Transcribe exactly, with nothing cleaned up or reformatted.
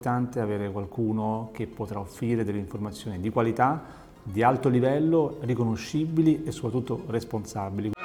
importante avere qualcuno che potrà offrire delle informazioni di qualità, di alto livello, riconoscibili e soprattutto responsabili.